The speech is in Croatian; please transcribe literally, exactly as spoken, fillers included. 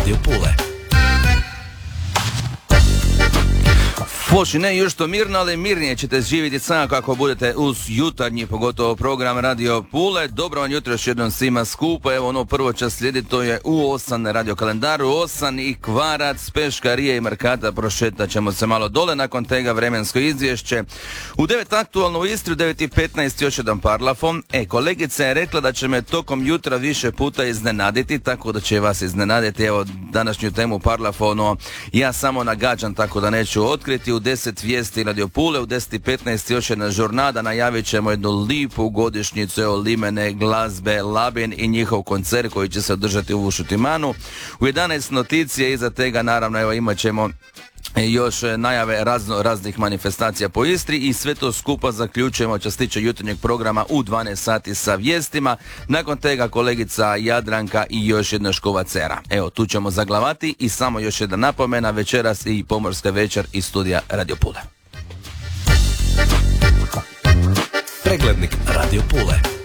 Radio Pule. Loši ne još to mirno, ali mirnije ćete živjeti samo kako budete uz jutarnji, pogotovo program Radio Pule. Dobro vam jutro još jednom svima skupa. Evo ono prvo čas slijedi, to je u osam na radio kalendaru. osam i Kvarac, Peška, Rije i Markata. Prošetat ćemo se malo dole, nakon tega vremensko izvješće. U devet aktualno u Istri, u devet i petnaest još jedan parlafon. E, kolegica je rekla da će me tokom jutra više puta iznenaditi, tako da će vas iznenaditi. Evo današnju temu parlafonu ja samo nagađam, tako da neću otkriti. U deset vijesti Radio Pule, u deset i petnaest još jedna žurnada, najavit ćemo jednu lipu godišnjicu evo limene glazbe Labin i njihov koncert koji će se održati u Šutimanu. U jedanaest noticije iza tega naravno evo imat ćemo još najave razno raznih manifestacija po Istri i sve to skupa zaključujemo što se tiče jutarnjeg programa u dvanaest sati sa vijestima. Nakon tega kolegica Jadranka i još jedna Škova Cera. Evo tu ćemo zaglavati i samo još jedna napomena, večeras i pomorska večer iz studija Radio Pule. Preglednik Radio Pule.